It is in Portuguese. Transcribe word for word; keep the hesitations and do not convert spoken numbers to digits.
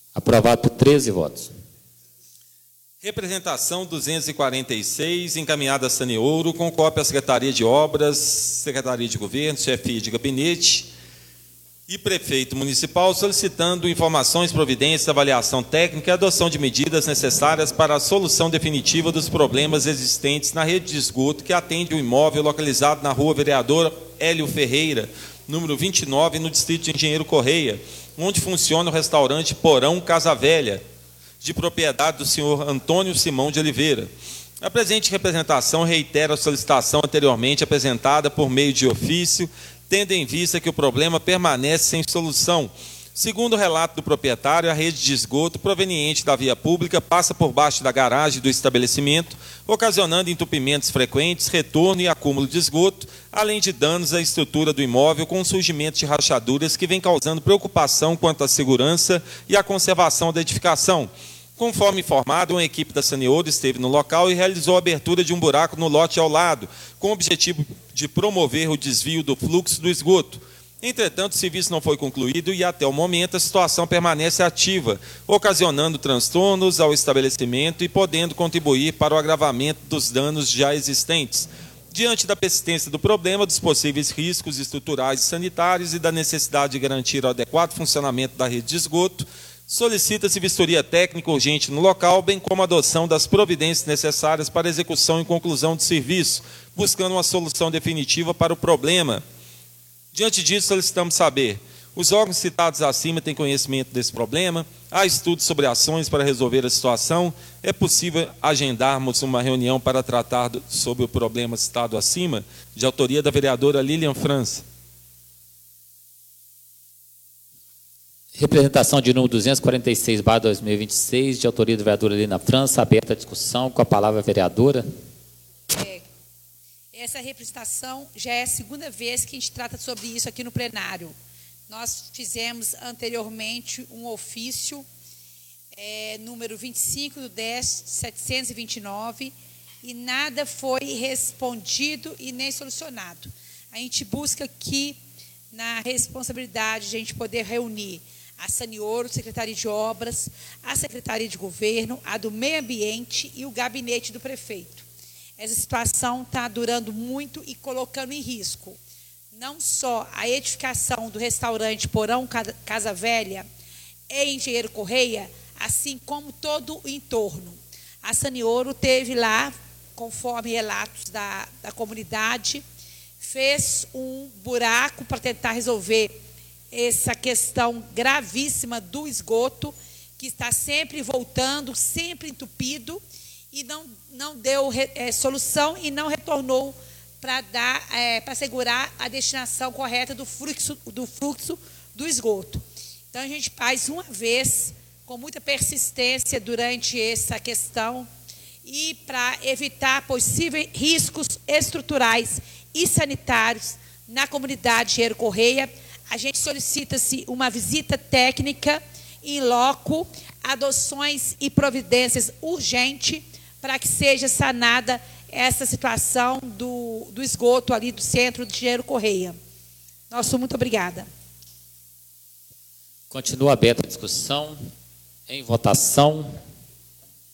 Aprovado por treze votos. Representação duzentos e quarenta e seis, encaminhada a Saneouro, com cópia à Secretaria de Obras, Secretaria de Governo, Chefia de Gabinete e Prefeito Municipal, solicitando informações, providências, avaliação técnica e adoção de medidas necessárias para a solução definitiva dos problemas existentes na rede de esgoto que atende o imóvel localizado na Rua Vereador Hélio Ferreira, número vinte e nove, no distrito de Engenheiro Correia, onde funciona o restaurante Porão Casa Velha, de propriedade do senhor Antônio Simão de Oliveira. A presente representação reitera a solicitação anteriormente apresentada por meio de ofício, tendo em vista que o problema permanece sem solução. Segundo o relato do proprietário, a rede de esgoto proveniente da via pública passa por baixo da garagem do estabelecimento, ocasionando entupimentos frequentes, retorno e acúmulo de esgoto, além de danos à estrutura do imóvel com o surgimento de rachaduras que vem causando preocupação quanto à segurança e à conservação da edificação. Conforme informado, uma equipe da Saneouro esteve no local e realizou a abertura de um buraco no lote ao lado, com o objetivo de promover o desvio do fluxo do esgoto. Entretanto, o serviço não foi concluído e, até o momento, a situação permanece ativa, ocasionando transtornos ao estabelecimento e podendo contribuir para o agravamento dos danos já existentes. Diante da persistência do problema, dos possíveis riscos estruturais e sanitários e da necessidade de garantir o adequado funcionamento da rede de esgoto, solicita-se vistoria técnica urgente no local, bem como a adoção das providências necessárias para a execução e conclusão do serviço, buscando uma solução definitiva para o problema. Diante disso, solicitamos saber: os órgãos citados acima têm conhecimento desse problema? Há estudos sobre ações para resolver a situação? É possível agendarmos uma reunião para tratar do, sobre o problema citado acima? De autoria da vereadora Lilian França. Representação de número duzentos e quarenta e seis barra dois mil e vinte e seis, de autoria da vereadora Lilian França, aberta a discussão. Com a palavra a vereadora. É, essa representação já é a segunda vez que a gente trata sobre isso aqui no plenário. Nós fizemos anteriormente um ofício, é, número vinte e cinco do dez, setecentos e vinte e nove, e nada foi respondido e nem solucionado. A gente busca aqui, na responsabilidade de a gente poder reunir a Saneouro, Secretaria de Obras, a Secretaria de Governo, a do Meio Ambiente e o gabinete do prefeito. Essa situação está durando muito e colocando em risco não só a edificação do restaurante Porão Casa Velha em Engenheiro Correia, assim como todo o entorno. A Saneouro teve lá, conforme relatos da, da comunidade, fez um buraco para tentar resolver essa questão gravíssima do esgoto, que está sempre voltando, sempre entupido, e não, não deu é, solução e não retornou para dar, é, para assegurar a destinação correta do fluxo, do fluxo do esgoto. Então, a gente faz uma vez, com muita persistência durante essa questão, e para evitar possíveis riscos estruturais e sanitários na comunidade Engenheiro Correia, a gente solicita-se uma visita técnica em loco, adoções e providências urgentes para que seja sanada essa situação do, do esgoto ali do centro de Engenheiro Correia. Nosso muito obrigada. Continua aberta a discussão. Em votação.